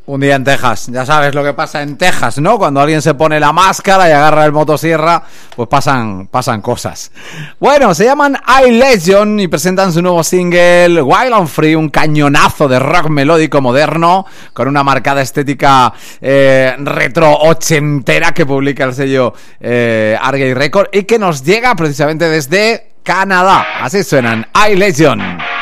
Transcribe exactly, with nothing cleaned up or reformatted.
Un día en Texas, ya sabes lo que pasa en Texas, ¿no? Cuando alguien se pone la máscara y agarra el motosierra, pues pasan, pasan cosas. Bueno, se llaman iLegion y presentan su nuevo single Wild and Free, un cañonazo de rock melódico moderno con una marcada estética eh, retro ochentera que publica el sello eh, Argyle Record y que nos llega precisamente desde Canadá. Así suenan iLegion.